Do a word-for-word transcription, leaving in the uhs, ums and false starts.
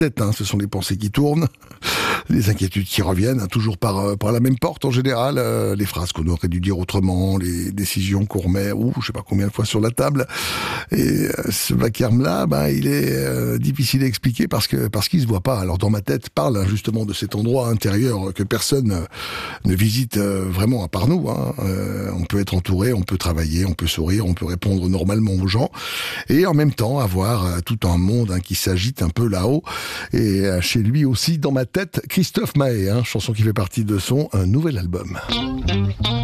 tête, hein, ce sont les pensées qui tournent, les inquiétudes qui reviennent, hein, toujours par, euh, par la même porte en général, euh, les phrases qu'on aurait dû dire autrement, les décisions qu'on remet, ou je sais pas combien de fois sur la table. Et euh, ce vacarme-là, ben, il est euh, difficile à expliquer parce que parce qu'il se voit pas. Alors dans ma tête parle hein, justement de cet endroit intérieur que personne euh, ne visite euh, vraiment à part nous. Hein. Euh, on peut être entouré, on peut travailler, on peut sourire, on peut répondre normalement aux gens, et en même temps avoir euh, tout un monde hein, qui s'agite un peu là-haut. Et euh, chez lui aussi, dans ma tête, Christophe Maé, hein, chanson qui fait partie de son un nouvel album.